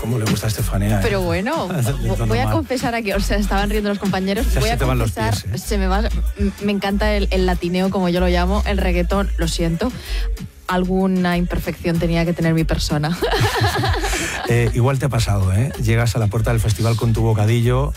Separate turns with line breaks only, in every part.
cómo le gusta a Estefanía.
Pero bueno, voy a confesar aquí, o sea, estaban riendo los compañeros. Voy a confesar, me encanta el latineo, como yo lo llamo, el reggaetón, lo siento. Alguna imperfección tenía que tener mi persona.
Igual te ha pasado, ¿eh? Llegas a la puerta del festival con tu bocadillo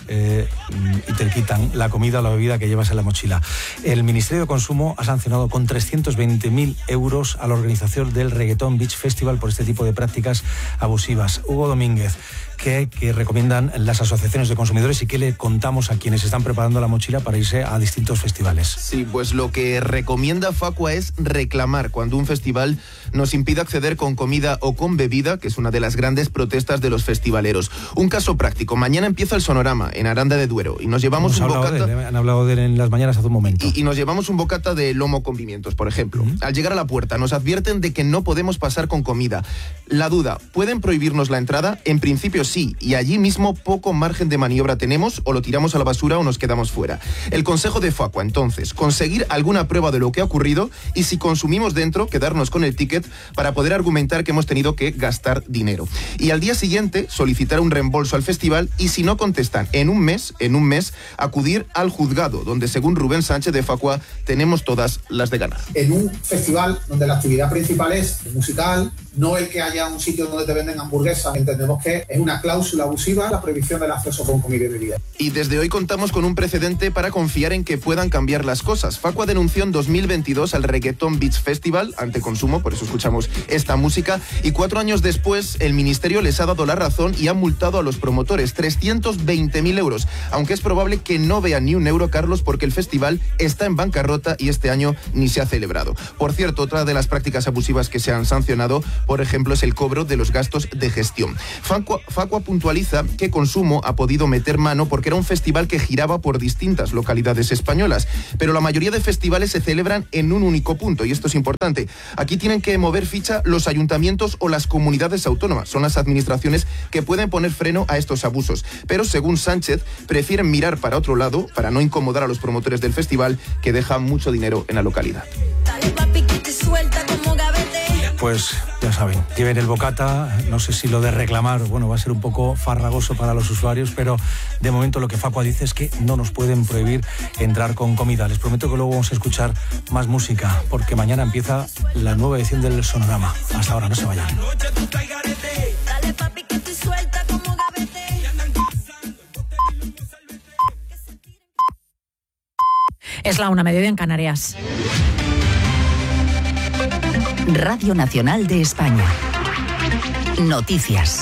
y te quitan la comida o la bebida que llevas en la mochila. El Ministerio de Consumo ha sancionado con 320.000 euros a la organización del Reggaeton Beach Festival por este tipo de prácticas abusivas. Hugo Domínguez, ¿qué recomiendan las asociaciones de consumidores y qué le contamos a quienes están preparando la mochila para irse a distintos festivales?
Sí, pues lo que recomienda Facua es reclamar cuando un festival nos impide acceder con comida o con bebida, que es una de las grandes protestas de los festivaleros. Un caso práctico: mañana empieza el Sonorama en Aranda de Duero y nos llevamos un bocata.
Han hablado de él en las mañanas hace un momento.
Y nos llevamos un bocata de lomo con pimientos, por ejemplo. Al llegar a la puerta nos advierten de que no podemos pasar con comida. La duda: ¿pueden prohibirnos la entrada? En principio sí, y allí mismo poco margen de maniobra tenemos, o lo tiramos a la basura o nos quedamos fuera. El consejo de Facua, entonces: conseguir alguna prueba de lo que ha ocurrido y, si consumimos dentro, quedarnos con el ticket para poder argumentar que hemos tenido que gastar dinero. Y al día siguiente solicitar un reembolso al festival, y si no contestan en un mes, acudir al juzgado, donde, según Rubén Sánchez de Facua, tenemos todas las de ganar.
En un festival donde la actividad principal es musical, no el que haya un sitio donde te venden hamburguesas, entendemos que es una cláusula abusiva la prohibición del acceso con comida y bebida.
Y desde hoy contamos con un precedente para confiar en que puedan cambiar las cosas. Facua denunció en 2022 al Reggaeton Beach Festival ante consumo, por eso escuchamos esta música, y 4 años después el Ministerio les ha dado la razón y ha multado a los promotores 320.000 euros, aunque es probable que no vean ni un euro, Carlos, porque el festival está en bancarrota y este año ni se ha celebrado. Por cierto, otra de las prácticas abusivas que se han sancionado, por ejemplo, es el cobro de los gastos de gestión. Facua puntualiza que Consumo ha podido meter mano porque era un festival que giraba por distintas localidades españolas, pero la mayoría de festivales se celebran en un único punto, y esto es importante. Aquí tienen que mover ficha los ayuntamientos o las comunidades autónomas. Son las administraciones que pueden poner freno a estos abusos. Pero, según Sánchez, prefieren mirar para otro lado para no incomodar a los promotores del festival, que dejan mucho dinero en la localidad.
Pues ya saben, lleven el bocata. No sé si lo de reclamar, va a ser un poco farragoso para los usuarios, pero de momento lo que Facua dice es que no nos pueden prohibir entrar con comida. Les prometo que luego vamos a escuchar más música, porque mañana empieza la nueva edición del Sonorama. Hasta ahora, no se vayan.
Es la 1:00 en Canarias.
Radio Nacional de España. Noticias.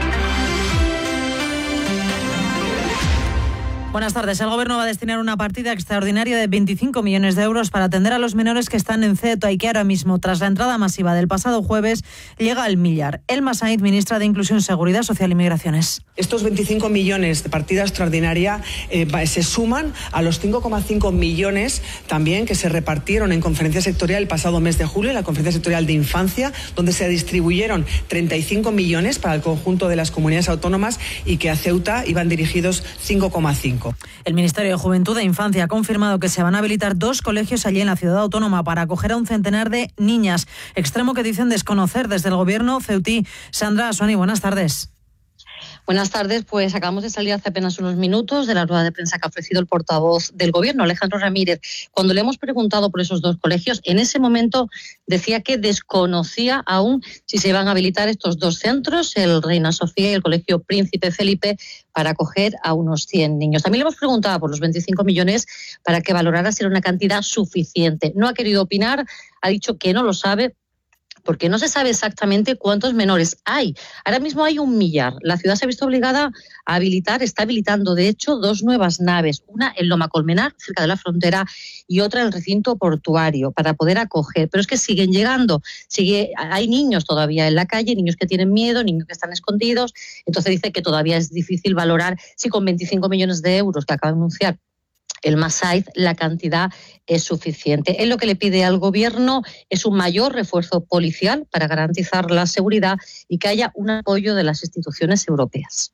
Buenas tardes. El Gobierno va a destinar una partida extraordinaria de 25 millones de euros para atender a los menores que están en Ceuta y que ahora mismo, tras la entrada masiva del pasado jueves, llega al millar. Elma Sainz, ministra de Inclusión, Seguridad Social y Migraciones.
Estos 25 millones de partida extraordinaria se suman a los 5,5 millones también que se repartieron en conferencia sectorial el pasado mes de julio, en la conferencia sectorial de infancia, donde se distribuyeron 35 millones para el conjunto de las comunidades autónomas y que a Ceuta iban dirigidos 5,5.
El Ministerio de Juventud e Infancia ha confirmado que se van a habilitar 2 colegios allí en la ciudad autónoma para acoger a un centenar de niñas, extremo que dicen desconocer desde el Gobierno ceutí. Sandra Asuani, buenas tardes.
Buenas tardes, pues acabamos de salir hace apenas unos minutos de la rueda de prensa que ha ofrecido el portavoz del Gobierno, Alejandro Ramírez. Cuando le hemos preguntado por esos 2 colegios, en ese momento decía que desconocía aún si se iban a habilitar estos 2 centros, el Reina Sofía y el Colegio Príncipe Felipe, para acoger a unos 100 niños. También le hemos preguntado por los 25 millones para que valorara si era una cantidad suficiente. No ha querido opinar, ha dicho que no lo sabe, porque no se sabe exactamente cuántos menores hay. Ahora mismo hay un millar. La ciudad se ha visto obligada a habilitar, está habilitando de hecho 2 nuevas naves, una en Loma Colmenar, cerca de la frontera, y otra en el recinto portuario, para poder acoger. Pero es que siguen llegando, hay niños todavía en la calle, niños que tienen miedo, niños que están escondidos. Entonces dice que todavía es difícil valorar si con 25 millones de euros que acaba de anunciar el Masaiz, la cantidad es suficiente. Él lo que le pide al Gobierno es un mayor refuerzo policial para garantizar la seguridad y que haya un apoyo de las instituciones europeas.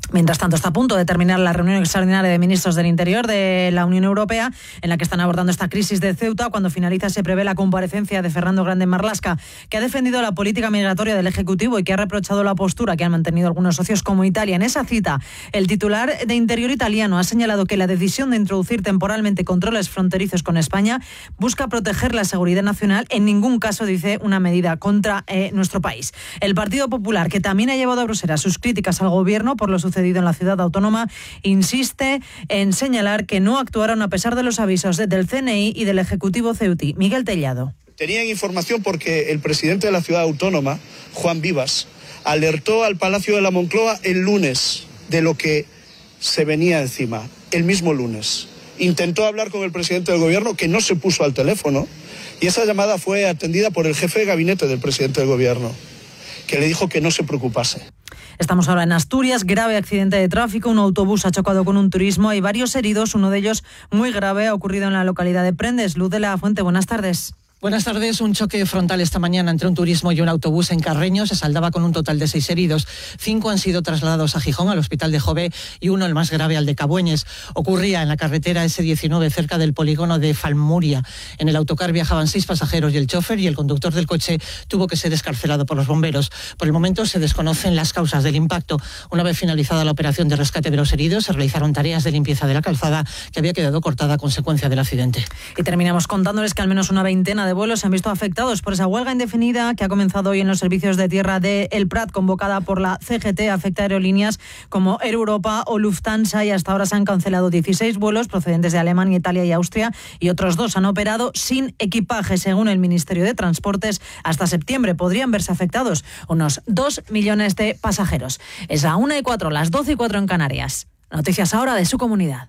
Mientras tanto, está a punto de terminar la reunión extraordinaria de ministros del Interior de la Unión Europea, en la que están abordando esta crisis de Ceuta. Cuando finaliza, se prevé la comparecencia de Fernando Grande Marlaska, que ha defendido la política migratoria del Ejecutivo y que ha reprochado la postura que han mantenido algunos socios como Italia. En esa cita, el titular de Interior italiano ha señalado que la decisión de introducir temporalmente controles fronterizos con España busca proteger la seguridad nacional. En ningún caso, dice, una medida contra nuestro país. El Partido Popular, que también ha llevado a Bruselas sus críticas al gobierno por lo sucedido en la ciudad autónoma, insiste en señalar que no actuaron a pesar de los avisos del CNI y del Ejecutivo ceutí. Miguel Tellado.
Tenían información porque el presidente de la ciudad autónoma, Juan Vivas, alertó al Palacio de la Moncloa el lunes de lo que se venía encima, el mismo lunes. Intentó hablar con el presidente del gobierno, que no se puso al teléfono, y esa llamada fue atendida por el jefe de gabinete del presidente del gobierno, que le dijo que no se preocupase.
Estamos ahora en Asturias, grave accidente de tráfico, un autobús ha chocado con un turismo, hay varios heridos, uno de ellos muy grave, ha ocurrido en la localidad de Prendes. Luz de la Fuente, buenas tardes.
Buenas tardes. Un choque frontal esta mañana entre un turismo y un autobús en Carreño se saldaba con un total de 6 heridos. 5 han sido trasladados a Gijón, al hospital de Jové, y uno, el más grave, al de Cabueñes. Ocurría en la carretera S19, cerca del polígono de Falmuria. En el autocar viajaban 6 pasajeros y el chofer, y el conductor del coche tuvo que ser excarcelado por los bomberos. Por el momento se desconocen las causas del impacto. Una vez finalizada la operación de rescate de los heridos, se realizaron tareas de limpieza de la calzada, que había quedado cortada a consecuencia del accidente.
Y terminamos contándoles que al menos una veintena de vuelos se han visto afectados por esa huelga indefinida que ha comenzado hoy en los servicios de tierra de El Prat, convocada por la CGT. Afecta a aerolíneas como Air Europa o Lufthansa, y hasta ahora se han cancelado 16 vuelos procedentes de Alemania, Italia y Austria, y otros 2 han operado sin equipaje. Según el Ministerio de Transportes, hasta septiembre podrían verse afectados unos 2 millones de pasajeros. Es a 1:04, las 12:04 en Canarias. Noticias ahora de su comunidad.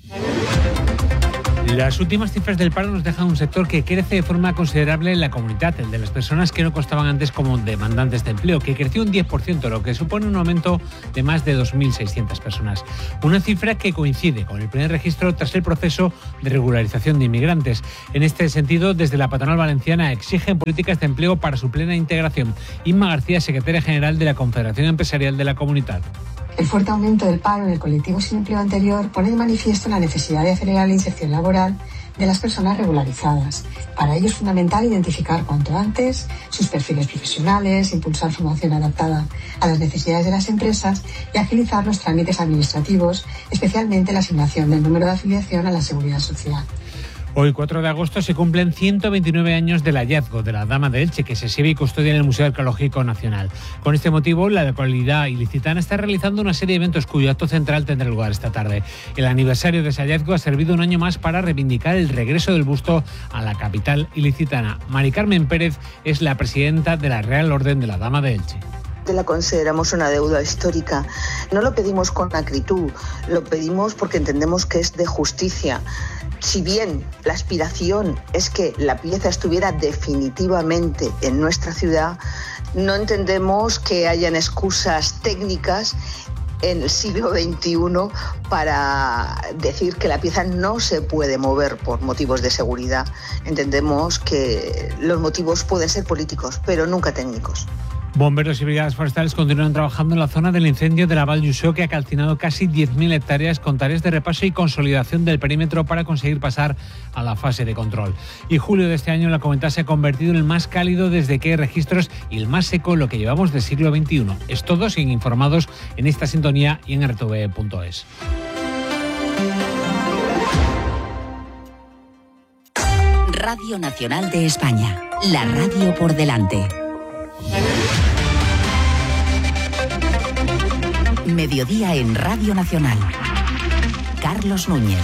Las últimas cifras del paro nos dejan un sector que crece de forma considerable en la comunidad, el de las personas que no constaban antes como demandantes de empleo, que creció un 10%, lo que supone un aumento de más de 2.600 personas. Una cifra que coincide con el primer registro tras el proceso de regularización de inmigrantes. En este sentido, desde la patronal valenciana exigen políticas de empleo para su plena integración. Inma García, secretaria general de la Confederación Empresarial de la Comunidad.
El fuerte aumento del paro en el colectivo sin empleo anterior pone de manifiesto la necesidad de acelerar la inserción laboral de las personas regularizadas. Para ello es fundamental identificar cuanto antes sus perfiles profesionales, impulsar formación adaptada a las necesidades de las empresas y agilizar los trámites administrativos, especialmente la asignación del número de afiliación a la Seguridad Social.
Hoy, 4 de agosto, se cumplen 129 años del hallazgo de la Dama de Elche, que se exhibe y custodia en el Museo Arqueológico Nacional. Con este motivo, la localidad ilicitana está realizando una serie de eventos cuyo acto central tendrá lugar esta tarde. El aniversario de ese hallazgo ha servido un año más para reivindicar el regreso del busto a la capital ilicitana. Mari Carmen Pérez es la presidenta de la Real Orden de la Dama de Elche.
La consideramos una deuda histórica. No lo pedimos con acritud, lo pedimos porque entendemos que es de justicia. Si bien la aspiración es que la pieza estuviera definitivamente en nuestra ciudad, no entendemos que hayan excusas técnicas en el siglo XXI para decir que la pieza no se puede mover por motivos de seguridad. Entendemos que los motivos pueden ser políticos, pero nunca técnicos.
Bomberos y brigadas forestales continúan trabajando en la zona del incendio de la Val d'Uixó, que ha calcinado casi 10.000 hectáreas, con tareas de repaso y consolidación del perímetro para conseguir pasar a la fase de control. Y julio de este año la Comunidad se ha convertido en el más cálido desde que hay registros y el más seco en lo que llevamos del siglo XXI. Es todo, siguen informados en esta sintonía y en rtv.es.
Radio Nacional de España, la radio por delante. Mediodía en Radio Nacional. Carlos Núñez.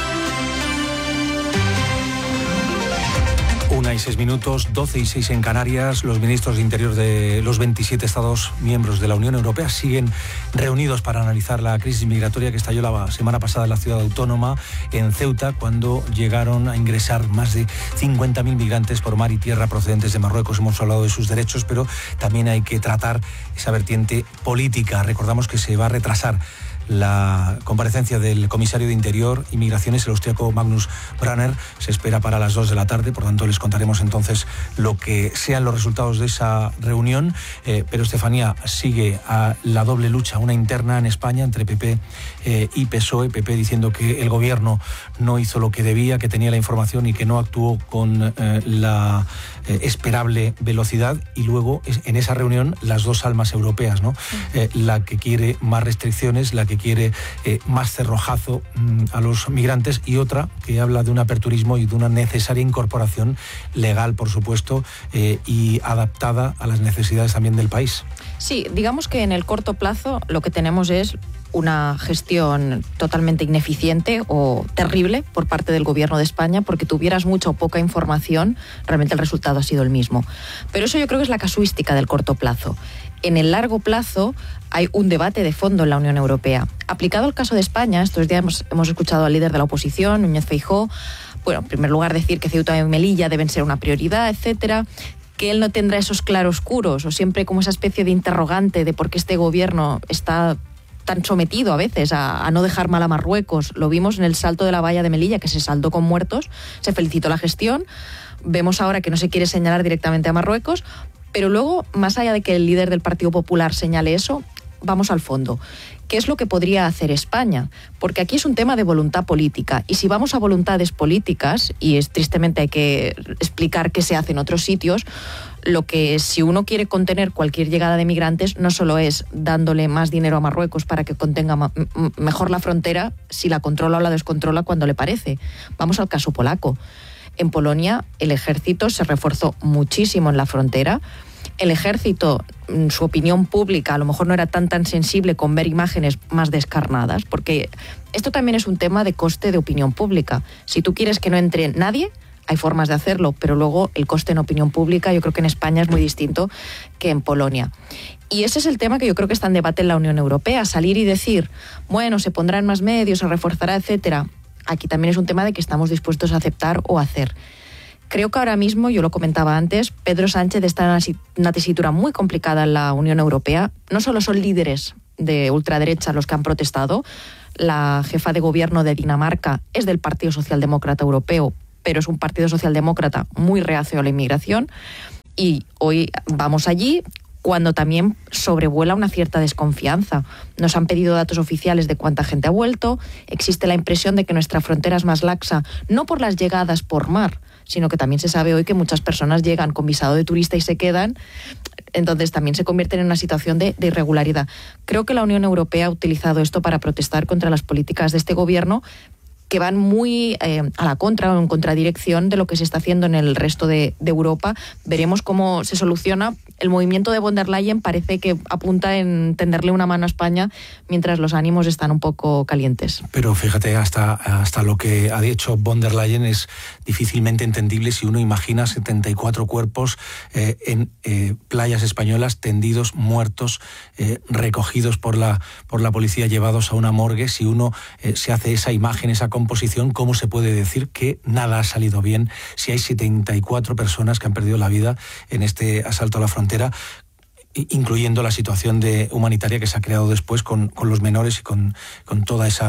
1:06, 12:06 en Canarias. Los ministros de Interior de los 27 Estados miembros de la Unión Europea siguen reunidos para analizar la crisis migratoria que estalló la semana pasada en la ciudad autónoma, en Ceuta, cuando llegaron a ingresar más de 50.000 migrantes por mar y tierra procedentes de Marruecos. Hemos hablado de sus derechos, pero también hay que tratar esa vertiente política. Recordamos que se va a retrasar la comparecencia del comisario de Interior y Migraciones, el austríaco Magnus Brunner. Se espera para las 2 de la tarde, por tanto les contaremos entonces lo que sean los resultados de esa reunión. Pero Estefanía, sigue a la doble lucha, una interna en España entre PP y PSOE. PP diciendo que el gobierno no hizo lo que debía, que tenía la información y que no actuó con la esperable velocidad, y luego en esa reunión las dos almas europeas, ¿no? La que quiere más restricciones, la que quiere más cerrojazo a los migrantes, y otra que habla de un aperturismo y de una necesaria incorporación legal, por supuesto, y adaptada a las necesidades también del país.
Sí, digamos que en el corto plazo lo que tenemos es una gestión totalmente ineficiente o terrible por parte del gobierno de España, porque tuvieras mucha o poca información, realmente el resultado ha sido el mismo. Pero eso yo creo que es la casuística del corto plazo. En el largo plazo hay un debate de fondo en la Unión Europea. Aplicado al caso de España, estos días hemos escuchado al líder de la oposición, Núñez Feijóo, bueno, en primer lugar decir que Ceuta y Melilla deben ser una prioridad, etcétera, que él no tendrá esos claroscuros o siempre como esa especie de interrogante de por qué este gobierno está tan sometido a veces a no dejar mal a Marruecos. Lo vimos en el salto de la valla de Melilla, que se saldó con muertos, se felicitó la gestión. Vemos ahora que no se quiere señalar directamente a Marruecos, pero luego, más allá de que el líder del Partido Popular señale eso, vamos al fondo. ¿Qué es lo que podría hacer España? Porque aquí es un tema de voluntad política, y si vamos a voluntades políticas, y tristemente hay que explicar qué se hace en otros sitios, lo que si uno quiere contener cualquier llegada de migrantes no solo es dándole más dinero a Marruecos para que contenga mejor la frontera, si la controla o la descontrola cuando le parece. Vamos al caso polaco. En Polonia el ejército se reforzó muchísimo en la frontera. El ejército, su opinión pública a lo mejor no era tan sensible con ver imágenes más descarnadas, porque esto también es un tema de coste de opinión pública. Si tú quieres que no entre nadie, hay formas de hacerlo, pero luego el coste en opinión pública yo creo que en España es muy distinto que en Polonia. Y ese es el tema que yo creo que está en debate en la Unión Europea, salir y decir, bueno, se pondrán más medios, se reforzará, etcétera. Aquí también es un tema de que estamos dispuestos a aceptar o hacer. Creo que ahora mismo, yo lo comentaba antes, Pedro Sánchez está en una tesitura muy complicada en la Unión Europea. No solo son líderes de ultraderecha los que han protestado, la jefa de gobierno de Dinamarca es del Partido Socialdemócrata Europeo, pero es un partido socialdemócrata muy reacio a la inmigración, y hoy vamos allí cuando también sobrevuela una cierta desconfianza. Nos han pedido datos oficiales de cuánta gente ha vuelto, existe la impresión de que nuestra frontera es más laxa, no por las llegadas por mar, sino que también se sabe hoy que muchas personas llegan con visado de turista y se quedan, entonces también se convierten en una situación de irregularidad. Creo que la Unión Europea ha utilizado esto para protestar contra las políticas de este gobierno, que van muy a la contra o en contradirección de lo que se está haciendo en el resto de Europa. Veremos cómo se soluciona. El movimiento de von der Leyen parece que apunta en tenderle una mano a España mientras los ánimos están un poco calientes.
Pero fíjate, hasta lo que ha dicho von der Leyen es difícilmente entendible si uno imagina 74 cuerpos en playas españolas tendidos, muertos, recogidos por la policía, llevados a una morgue. Si uno se hace esa imagen, esa composición, ¿cómo se puede decir que nada ha salido bien si hay 74 personas que han perdido la vida en este asalto a la frontera, incluyendo la situación humanitaria que se ha creado después con los menores y con toda esa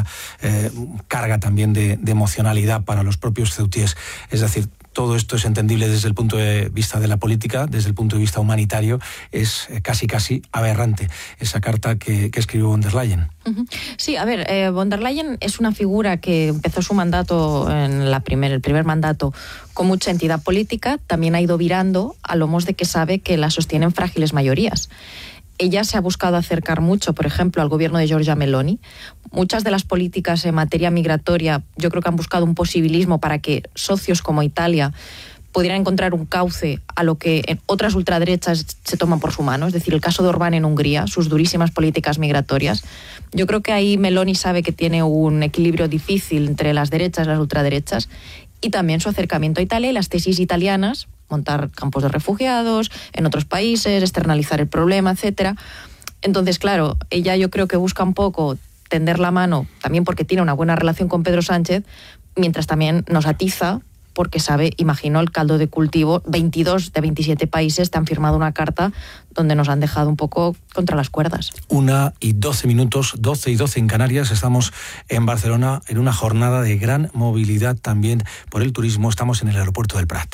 carga también de emocionalidad para los propios ceutíes? Es decir, todo esto es entendible desde el punto de vista de la política, desde el punto de vista humanitario es casi aberrante esa carta que escribió von der Leyen.
Sí, a ver, von der Leyen es una figura que empezó su mandato, el primer mandato, con mucha entidad política, también ha ido virando a lomos de que sabe que la sostienen frágiles mayorías. Ella se ha buscado acercar mucho, por ejemplo, al gobierno de Giorgia Meloni. Muchas de las políticas en materia migratoria yo creo que han buscado un posibilismo para que socios como Italia pudieran encontrar un cauce a lo que en otras ultraderechas se toman por su mano. Es decir, el caso de Orbán en Hungría, sus durísimas políticas migratorias. Yo creo que ahí Meloni sabe que tiene un equilibrio difícil entre las derechas y las ultraderechas, y también su acercamiento a Italia y las tesis italianas, montar campos de refugiados en otros países, externalizar el problema, etcétera. Entonces, claro, ella yo creo que busca un poco tender la mano, también porque tiene una buena relación con Pedro Sánchez, mientras también nos atiza porque sabe, imagino, el caldo de cultivo. 22 de 27 países te han firmado una carta donde nos han dejado un poco contra las cuerdas.
1:12, 12:12 en Canarias. Estamos en Barcelona en una jornada de gran movilidad también por el turismo. Estamos en el aeropuerto del Prat.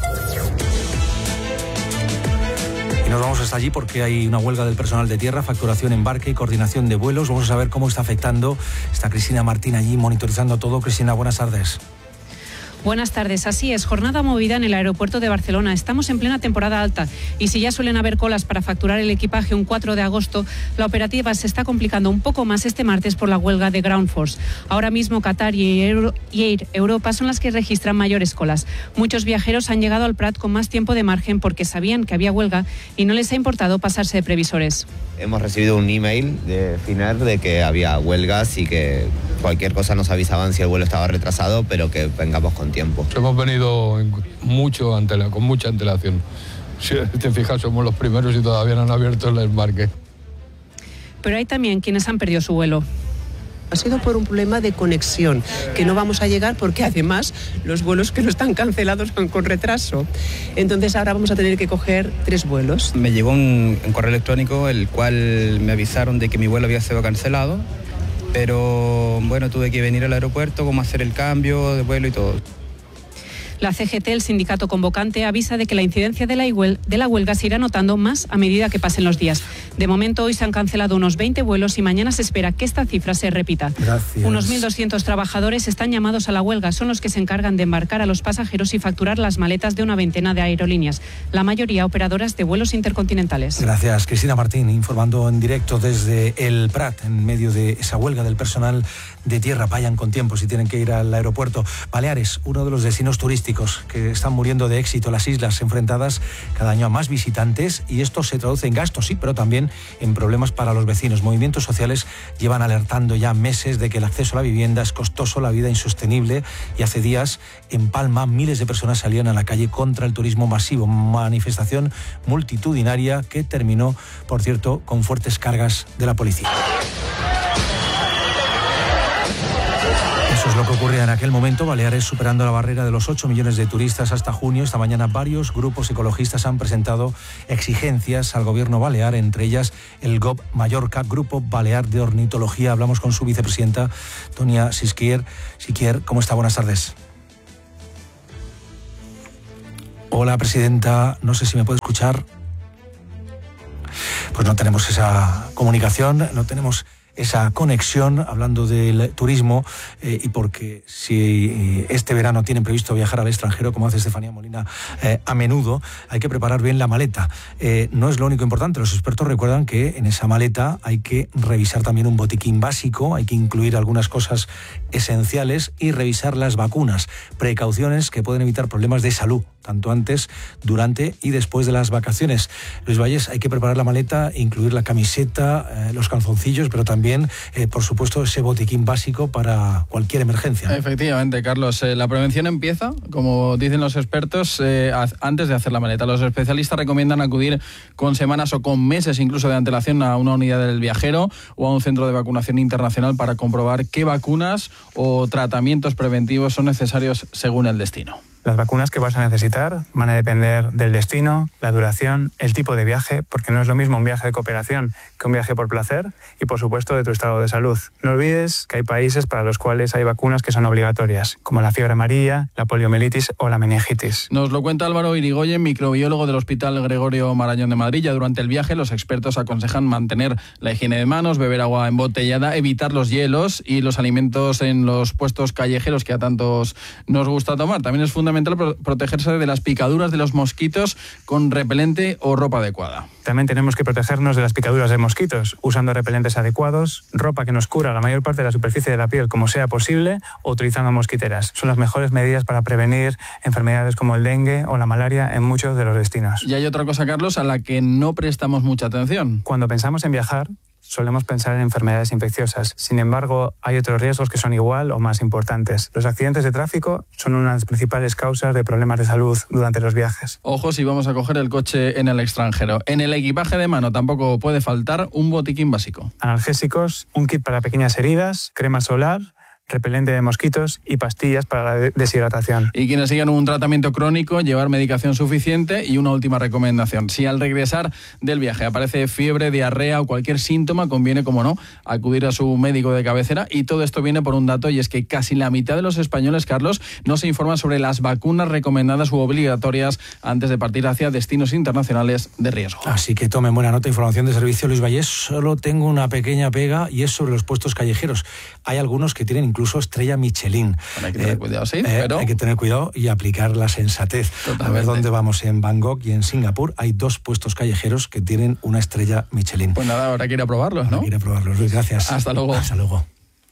Nos vamos hasta allí porque hay una huelga del personal de tierra, facturación, embarque y coordinación de vuelos. Vamos a saber cómo está afectando. Está Cristina Martín allí monitorizando todo. Cristina, buenas tardes.
Buenas tardes, así es, jornada movida en el aeropuerto de Barcelona. Estamos en plena temporada alta y si ya suelen haber colas para facturar el equipaje un 4 de agosto, la operativa se está complicando un poco más este martes por la huelga de Ground Force. Ahora mismo Qatar y Air Europa son las que registran mayores colas. Muchos viajeros han llegado al Prat con más tiempo de margen porque sabían que había huelga y no les ha importado pasarse de previsores.
Hemos recibido un email de Finnair de que había huelgas y que cualquier cosa nos avisaban si el vuelo estaba retrasado, pero que vengamos con tiempo.
Hemos venido con mucha antelación. Si te fijas, somos los primeros y todavía no han abierto el embarque.
Pero hay también quienes han perdido su vuelo.
Ha sido por un problema de conexión, que no vamos a llegar porque además los vuelos que no están cancelados van con retraso. Entonces ahora vamos a tener que coger 3 vuelos.
Me llegó un correo electrónico el cual me avisaron de que mi vuelo había sido cancelado, pero bueno, tuve que venir al aeropuerto, cómo hacer el cambio de vuelo y todo.
La CGT, el sindicato convocante, avisa de que la incidencia de la huelga se irá notando más a medida que pasen los días. De momento, hoy se han cancelado unos 20 vuelos y mañana se espera que esta cifra se repita.
Gracias.
Unos 1.200 trabajadores están llamados a la huelga. Son los que se encargan de embarcar a los pasajeros y facturar las maletas de una veintena de aerolíneas, la mayoría operadoras de vuelos intercontinentales.
Gracias, Cristina Martín, informando en directo desde el Prat, en medio de esa huelga del personal de tierra. Vayan con tiempo si tienen que ir al aeropuerto. Baleares, uno de los destinos turísticos que están muriendo de éxito, las islas enfrentadas cada año a más visitantes, y esto se traduce en gastos, sí, pero también en problemas para los vecinos. Movimientos sociales llevan alertando ya meses de que el acceso a la vivienda es costoso, la vida insostenible, y hace días en Palma miles de personas salían a la calle contra el turismo masivo, manifestación multitudinaria que terminó, por cierto, con fuertes cargas de la policía. Eso es lo que ocurría en aquel momento. Baleares superando la barrera de los 8 millones de turistas hasta junio. Esta mañana varios grupos ecologistas han presentado exigencias al gobierno balear, entre ellas el GOB Mallorca, Grupo Balear de Ornitología. Hablamos con su vicepresidenta, Tonia Siquier. Siquier, ¿cómo está? Buenas tardes. Hola, presidenta. No sé si me puede escuchar. Pues no tenemos esa comunicación, no tenemos esa conexión, hablando del turismo, y porque si este verano tienen previsto viajar al extranjero, como hace Estefanía Molina a menudo, hay que preparar bien la maleta. No es lo único importante. Los expertos recuerdan que en esa maleta hay que revisar también un botiquín básico, hay que incluir algunas cosas esenciales y revisar las vacunas, precauciones que pueden evitar problemas de salud, tanto antes, durante y después de las vacaciones. Luis Valles, hay que preparar la maleta, incluir la camiseta, los calzoncillos, pero también, por supuesto, ese botiquín básico para cualquier emergencia.
Efectivamente, Carlos. La prevención empieza, como dicen los expertos, antes de hacer la maleta. Los especialistas recomiendan acudir con semanas o con meses incluso de antelación a una unidad del viajero o a un centro de vacunación internacional para comprobar qué vacunas o tratamientos preventivos son necesarios según el destino.
Las vacunas que vas a necesitar van a depender del destino, la duración, el tipo de viaje, porque no es lo mismo un viaje de cooperación que un viaje por placer, y por supuesto de tu estado de salud. No olvides que hay países para los cuales hay vacunas que son obligatorias, como la fiebre amarilla, la poliomielitis o la meningitis.
Nos lo cuenta Álvaro Irigoyen, microbiólogo del Hospital Gregorio Marañón de Madrid. Ya durante el viaje los expertos aconsejan mantener la higiene de manos, beber agua embotellada, evitar los hielos y los alimentos en los puestos callejeros que a tantos nos gusta tomar. También es fundamental protegerse de las picaduras de los mosquitos con repelente o ropa adecuada.
También tenemos que protegernos de las picaduras de mosquitos, usando repelentes adecuados, ropa que nos cubra la mayor parte de la superficie de la piel como sea posible, o utilizando mosquiteras. Son las mejores medidas para prevenir enfermedades como el dengue o la malaria en muchos de los destinos.
Y hay otra cosa, Carlos, a la que no prestamos mucha atención.
Cuando pensamos en viajar, solemos pensar en enfermedades infecciosas. Sin embargo, hay otros riesgos que son igual o más importantes. Los accidentes de tráfico son una de las principales causas de problemas de salud durante los viajes.
Ojo si vamos a coger el coche en el extranjero. En el equipaje de mano tampoco puede faltar un botiquín básico.
Analgésicos, un kit para pequeñas heridas, crema solar, repelente de mosquitos y pastillas para la deshidratación.
Y quienes sigan un tratamiento crónico, llevar medicación suficiente. Y una última recomendación: si al regresar del viaje aparece fiebre, diarrea o cualquier síntoma, conviene, como no, acudir a su médico de cabecera. Y todo esto viene por un dato, y es que casi la mitad de los españoles, Carlos, no se informan sobre las vacunas recomendadas u obligatorias antes de partir hacia destinos internacionales de riesgo.
Así que tomen buena nota. Información de servicio, Luis Vallés. Solo tengo una pequeña pega, y es sobre los puestos callejeros. Hay algunos que tienen incluso estrella Michelin.
Bueno, hay que tener cuidado, sí, pero...
Hay que tener cuidado y aplicar la sensatez.
Totalmente.
A ver dónde vamos. En Bangkok y en Singapur hay 2 puestos callejeros que tienen una estrella Michelin.
Pues nada, ahora quiere probarlos, ¿no?
Ahora quiere probarlos, Luis. Gracias.
Hasta luego.
Hasta luego.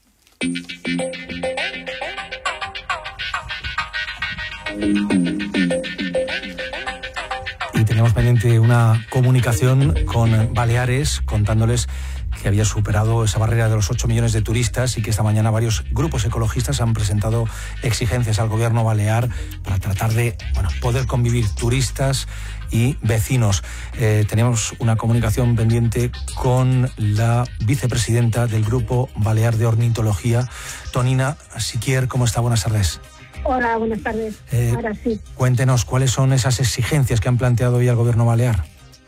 Y teníamos pendiente una comunicación con Baleares contándoles que había superado esa barrera de los 8 millones de turistas, y que esta mañana varios grupos ecologistas han presentado exigencias al gobierno balear para tratar de poder convivir turistas y vecinos. Tenemos una comunicación pendiente con la vicepresidenta del Grupo Balear de Ornitología, Tonina Siquier. ¿Cómo está? Buenas tardes.
Hola, buenas tardes. Ahora sí.
Cuéntenos, ¿cuáles son esas exigencias que han planteado hoy al gobierno balear?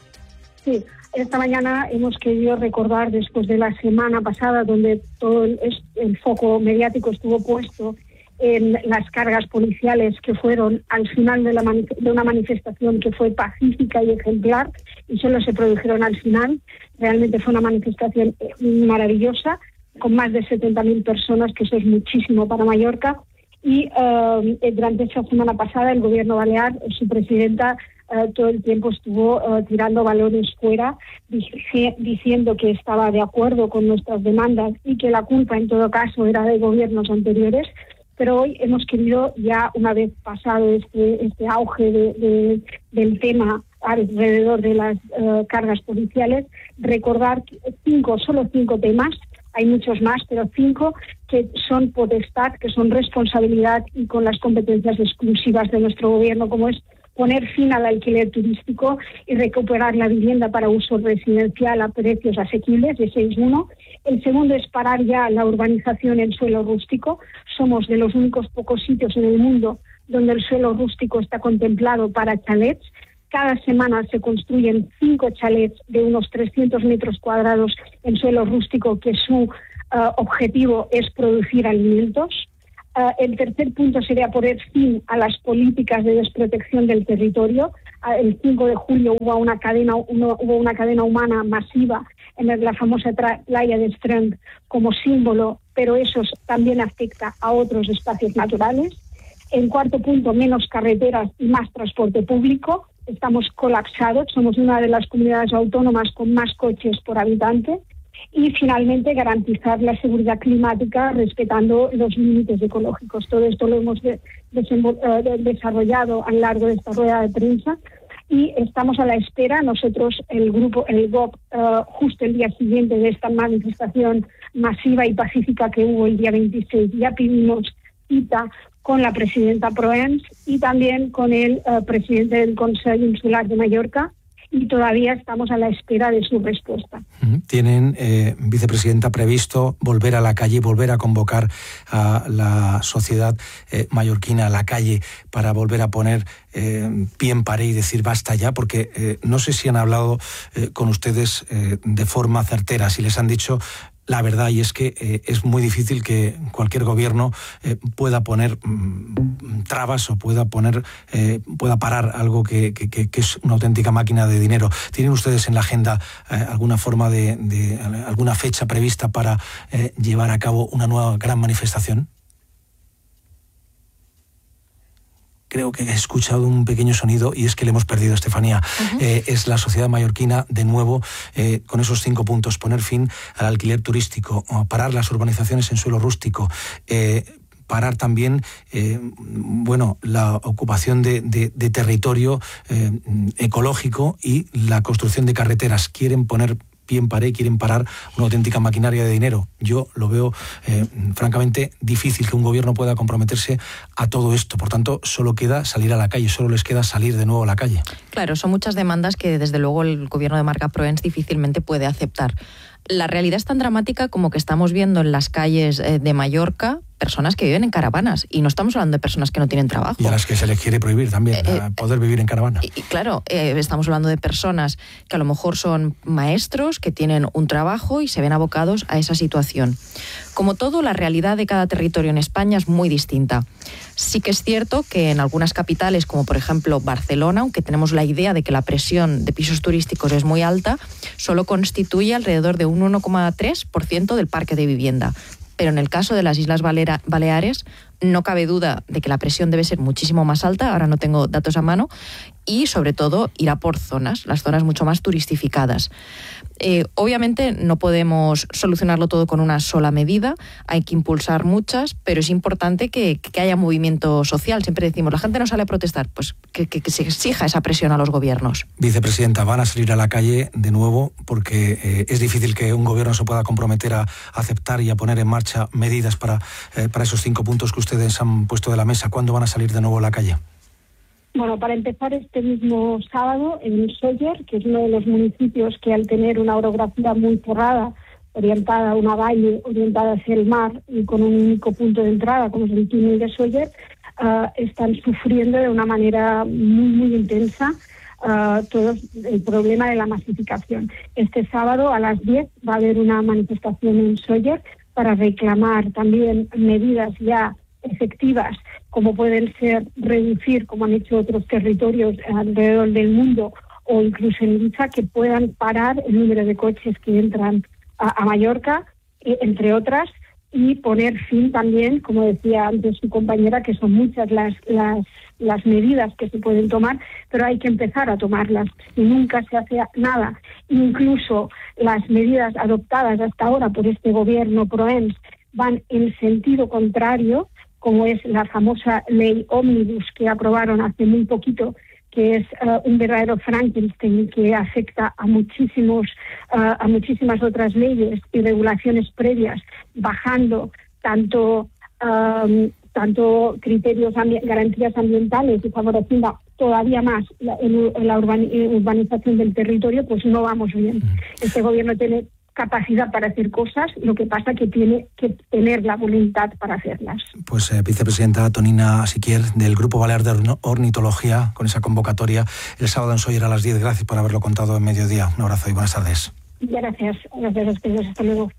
Sí, esta mañana hemos querido recordar, después de la semana pasada, donde todo el foco mediático estuvo puesto en las cargas policiales que fueron al final de una manifestación que fue pacífica y ejemplar, y solo se produjeron al final. Realmente fue una manifestación maravillosa, con más de 70.000 personas, que eso es muchísimo para Mallorca. Y durante esta semana pasada el gobierno balear, su presidenta, todo el tiempo estuvo tirando balones fuera, diciendo que estaba de acuerdo con nuestras demandas y que la culpa en todo caso era de gobiernos anteriores. Pero hoy hemos querido, ya una vez pasado este auge del tema alrededor de las cargas policiales, recordar solo cinco temas. Hay muchos más, pero 5 que son potestad, que son responsabilidad y con las competencias exclusivas de nuestro gobierno, como es poner fin al alquiler turístico y recuperar la vivienda para uso residencial a precios asequibles, de 6.1. El segundo es parar ya la urbanización en suelo rústico. Somos de los únicos pocos sitios en el mundo donde el suelo rústico está contemplado para chalets. Cada semana se construyen 5 chalets de unos 300 metros cuadrados en suelo rústico, que su objetivo es producir alimentos. El tercer punto sería poner fin a las políticas de desprotección del territorio. El 5 de julio hubo una cadena humana masiva en la famosa playa de Strand como símbolo, pero eso también afecta a otros espacios naturales. En cuarto punto, menos carreteras y más transporte público. Estamos colapsados, somos una de las comunidades autónomas con más coches por habitante. Y finalmente, garantizar la seguridad climática respetando los límites ecológicos. Todo esto lo hemos desarrollado a lo largo de esta rueda de prensa y estamos a la espera. Nosotros, el GOP, justo el día siguiente de esta manifestación masiva y pacífica que hubo el día 26, ya pedimos cita con la presidenta Proens y también con el presidente del Consejo Insular de Mallorca, y todavía estamos a la espera de su respuesta.
¿Tienen, vicepresidenta, previsto volver a la calle, volver a convocar a la sociedad mallorquina a la calle para volver a poner pie en pared y decir basta ya? Porque no sé si han hablado con ustedes de forma certera, si les han dicho la verdad, y es que es muy difícil que cualquier gobierno pueda poner trabas o pueda parar algo que es una auténtica máquina de dinero. ¿Tienen ustedes en la agenda alguna forma alguna fecha prevista para llevar a cabo una nueva gran manifestación? Creo que he escuchado un pequeño sonido y es que le hemos perdido, Estefanía. Es la sociedad mallorquina, de nuevo, con esos 5 puntos: poner fin al alquiler turístico, parar las urbanizaciones en suelo rústico, parar también la ocupación de territorio ecológico y la construcción de carreteras. Quieren poner pie en pared, quieren parar una auténtica maquinaria de dinero. Yo lo veo francamente difícil que un gobierno pueda comprometerse a todo esto. Por tanto, solo queda salir a la calle, solo les queda salir de nuevo a la calle.
Claro, son muchas demandas que desde luego el gobierno de Marga Proens difícilmente puede aceptar. La realidad es tan dramática como que estamos viendo en las calles de Mallorca personas que viven en caravanas, y no estamos hablando de personas que no tienen trabajo.
Y a las que se les quiere prohibir también poder vivir en caravana.
Y claro, estamos hablando de personas que a lo mejor son maestros, que tienen un trabajo y se ven abocados a esa situación. Como todo, la realidad de cada territorio en España es muy distinta. Sí que es cierto que en algunas capitales, como por ejemplo Barcelona, aunque tenemos la idea de que la presión de pisos turísticos es muy alta, solo constituye alrededor de un 1,3% del parque de vivienda. Pero en el caso de las Islas Baleares, no cabe duda de que la presión debe ser muchísimo más alta, ahora no tengo datos a mano, y sobre todo irá por zonas, las zonas mucho más turistificadas. Obviamente no podemos solucionarlo todo con una sola medida, hay que impulsar muchas, pero es importante que haya movimiento social. Siempre decimos, la gente no sale a protestar, pues que se exija esa presión a los gobiernos.
Vicepresidenta, van a salir a la calle de nuevo porque es difícil que un gobierno se pueda comprometer a aceptar y a poner en marcha medidas para esos 5 puntos que ustedes han puesto de la mesa. ¿Cuándo van a salir de nuevo a la calle?
Bueno, para empezar, este mismo sábado en Sóller, que es uno de los municipios que al tener una orografía muy cerrada, orientada a una valle, orientada hacia el mar y con un único punto de entrada, como es el túnel de Sóller, están sufriendo de una manera muy intensa todo el problema de la masificación. Este sábado a las 10 va a haber una manifestación en Sóller para reclamar también medidas ya efectivas, como pueden ser reducir, como han hecho otros territorios alrededor del mundo, o incluso en Ibiza, que puedan parar el número de coches que entran a Mallorca, entre otras, y poner fin también, como decía antes su compañera, que son muchas las medidas que se pueden tomar, pero hay que empezar a tomarlas. Si nunca se hace nada, incluso las medidas adoptadas hasta ahora por este gobierno ProEms van en sentido contrario, como es la famosa ley Ómnibus que aprobaron hace muy poquito, que es un verdadero Frankenstein que afecta a muchísimas otras leyes y regulaciones previas, bajando tanto criterios, garantías ambientales y favoreciendo todavía más la urbanización del territorio, pues no vamos bien. Este gobierno tiene capacidad para hacer cosas, lo que pasa que tiene que tener la voluntad para hacerlas.
Pues vicepresidenta Tonina Siquier, del Grupo Balear de Ornitología, con esa convocatoria el sábado en Sóller a las 10. Gracias por haberlo contado en mediodía. Un abrazo y buenas tardes.
Gracias a ustedes. Hasta luego.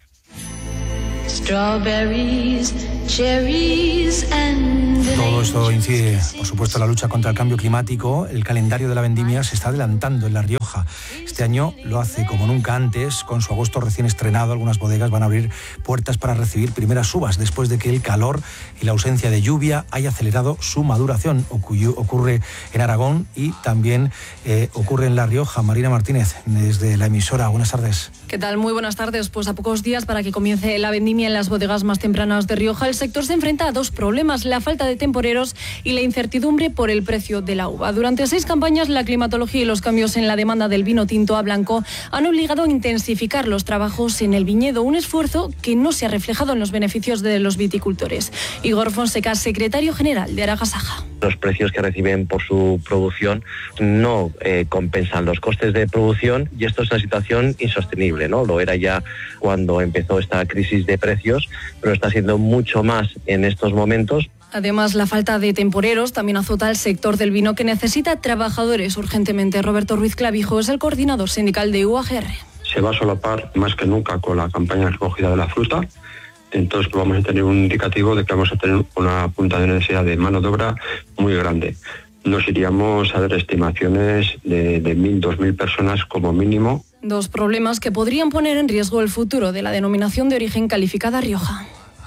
Strawberries, cherries and...
Todo esto incide, por supuesto, en la lucha contra el cambio climático. El calendario de la vendimia se está adelantando en La Rioja. Este año lo hace como nunca antes, con su agosto recién estrenado. Algunas bodegas van a abrir puertas para recibir primeras uvas, después de que el calor y la ausencia de lluvia haya acelerado su maduración. Ocurre en Aragón y también ocurre en La Rioja. Marina Martínez, desde la emisora. Buenas tardes.
¿Qué tal? Muy buenas tardes. Pues a pocos días para que comience la vendimia en las bodegas más tempranas de Rioja, el sector se enfrenta a 2 problemas: la falta de temporeros y la incertidumbre por el precio de la uva. Durante 6 campañas, la climatología y los cambios en la demanda del vino tinto a blanco han obligado a intensificar los trabajos en el viñedo, un esfuerzo que no se ha reflejado en los beneficios de los viticultores. Igor Fonseca, secretario general de Aragasaja.
Los precios que reciben por su producción no compensan los costes de producción, y esto es una situación insostenible, ¿no? Lo era ya cuando empezó esta crisis de precios, pero está siendo mucho más en estos momentos.
Además, la falta de temporeros también azota al sector del vino, que necesita trabajadores urgentemente. Roberto Ruiz Clavijo es el coordinador sindical de UAGR.
Se va a solapar más que nunca con la campaña de recogida de la fruta. Entonces vamos a tener un indicativo de que vamos a tener una punta de necesidad de mano de obra muy grande. Nos iríamos a dar estimaciones de 1.000, 2.000 personas como mínimo.
2 problemas que podrían poner en riesgo el futuro de la denominación de origen calificada Rioja.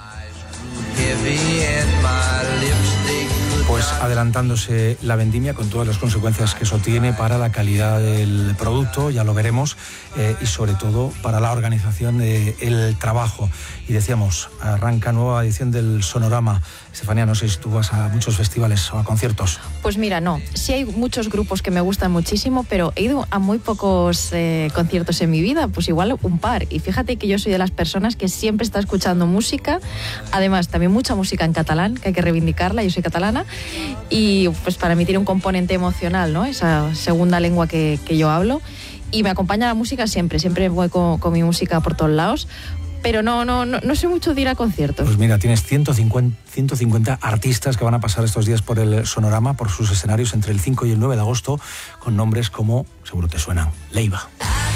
Pues adelantándose la vendimia con todas las consecuencias que eso tiene para la calidad del producto, ya lo veremos, y sobre todo para la organización del trabajo. Y decíamos, arranca nueva edición del Sonorama. Estefanía, no sé si tú vas a muchos festivales o a conciertos.
Pues mira, no. Sí hay muchos grupos que me gustan muchísimo, pero he ido a muy pocos conciertos en mi vida, pues igual un par. Y fíjate que yo soy de las personas que siempre está escuchando música, además también mucha música en catalán, que hay que reivindicarla, yo soy catalana, y pues para mí tiene un componente emocional, ¿no? Esa segunda lengua que yo hablo, y me acompaña la música siempre voy con mi música por todos lados. pero no sé mucho de ir a conciertos.
Pues mira, tienes 150 artistas que van a pasar estos días por el Sonorama, por sus escenarios entre el 5 y el 9 de agosto, con nombres como, seguro te suenan, Leiva.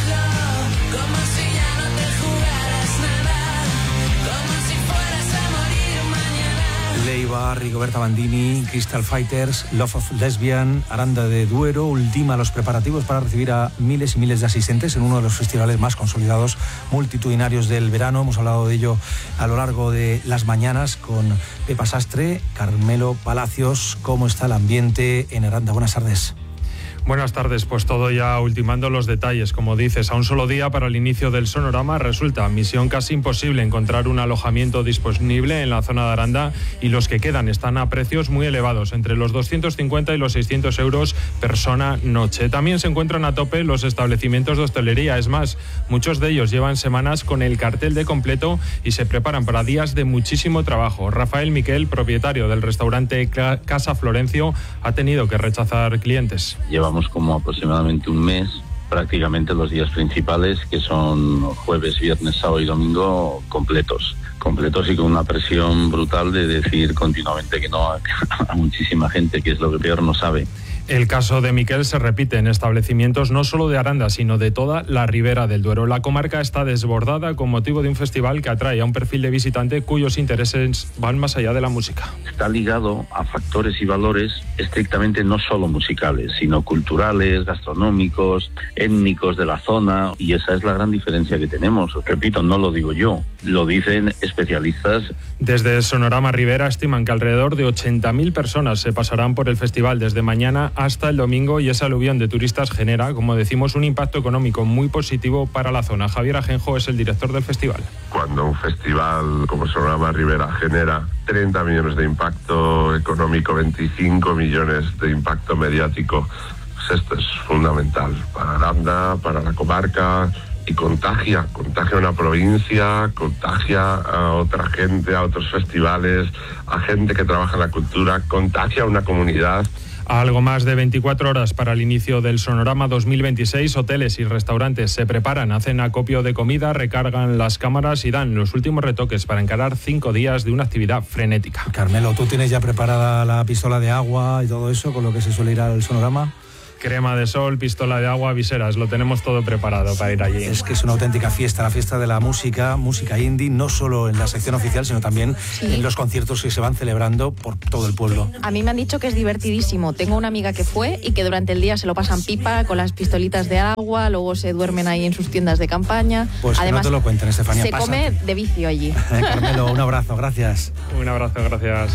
Leiva, Rigoberta Bandini, Crystal Fighters, Love of Lesbian, Aranda de Duero ultima los preparativos para recibir a miles y miles de asistentes en uno de los festivales más consolidados, multitudinarios del verano. Hemos hablado de ello a lo largo de las mañanas con Pepa Sastre, Carmelo Palacios. ¿Cómo está el ambiente en Aranda? Buenas tardes.
Buenas tardes, pues todo ya ultimando los detalles. Como dices, a un solo día para el inicio del Sonorama resulta misión casi imposible encontrar un alojamiento disponible en la zona de Aranda, y los que quedan están a precios muy elevados, entre los 250 y los 600 euros persona noche. También se encuentran a tope los establecimientos de hostelería. Es más, muchos de ellos llevan semanas con el cartel de completo y se preparan para días de muchísimo trabajo. Rafael Miquel, propietario del restaurante Casa Florencio, ha tenido que rechazar clientes.
Llevamos como aproximadamente un mes, prácticamente los días principales, que son jueves, viernes, sábado y domingo, completos y con una presión brutal de decir continuamente que no a muchísima gente, que es lo que peor no sabe.
El caso de Miquel se repite en establecimientos no solo de Aranda, sino de toda la Ribera del Duero. La comarca está desbordada con motivo de un festival que atrae a un perfil de visitante cuyos intereses van más allá de la música.
Está ligado a factores y valores estrictamente no solo musicales, sino culturales, gastronómicos, étnicos de la zona, y esa es la gran diferencia que tenemos. Repito, no lo digo yo, lo dicen especialistas.
Desde Sonorama Ribera estiman que alrededor de 80.000 personas se pasarán por el festival desde mañana hasta el domingo, y esa aluvión de turistas genera, como decimos, un impacto económico muy positivo para la zona. Javier Ajenjo es el director del festival.
Cuando un festival como Sonorama Ribera genera 30 millones de impacto económico, 25 millones de impacto mediático, pues esto es fundamental para Aranda, para la comarca, y contagia a una provincia, contagia a otra gente, a otros festivales, a gente que trabaja en la cultura, contagia a una comunidad.
A algo más de 24 horas para el inicio del Sonorama 2026, hoteles y restaurantes se preparan, hacen acopio de comida, recargan las cámaras y dan los últimos retoques para encarar 5 días de una actividad frenética.
Carmelo, ¿tú tienes ya preparada la pistola de agua y todo eso con lo que se suele ir al Sonorama?
Crema de sol, pistola de agua, viseras, lo tenemos todo preparado para ir allí.
Es que es una auténtica fiesta, la fiesta de la música indie, no solo en la sección oficial, sino también en los conciertos que se van celebrando por todo el pueblo.
A mí me han dicho que es divertidísimo. Tengo una amiga que fue y que durante el día se lo pasan pipa con las pistolitas de agua, luego se duermen ahí en sus tiendas de campaña.
Pues además, que no te lo cuenten, Estefanía.
Se come de vicio allí.
Carmelo, un abrazo, gracias.
Un abrazo, gracias.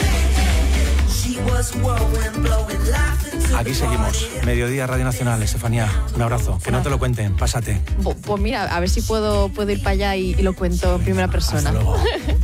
Aquí seguimos, Mediodía Radio Nacional. Estefanía, un abrazo, que no te lo cuenten, pásate.
Pues mira, a ver si puedo ir para allá y lo cuento en primera persona.
Hasta luego.